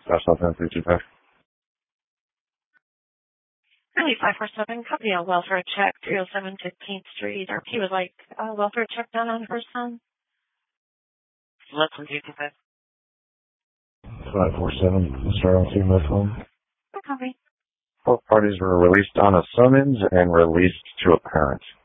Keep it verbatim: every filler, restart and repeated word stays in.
That's nothing three two five. Really, five four seven, copy a welfare check, three oh seven fifteenth Street. R P would like a welfare check done on her son. Less than three two five. five four seven, Sterling Team Lift Home. Copy. Both parties were released on a summons and released to a parent.